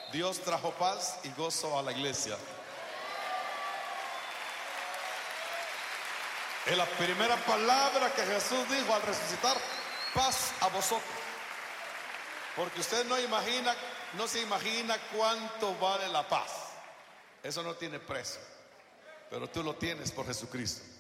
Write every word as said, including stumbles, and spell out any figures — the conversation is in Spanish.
Dios trajo paz y gozo a la iglesia. Es la primera palabra que Jesús dijo al resucitar: paz a vosotros. Porque usted no imagina, no se imagina cuánto vale la paz. Eso no tiene precio, pero tú lo tienes por Jesucristo.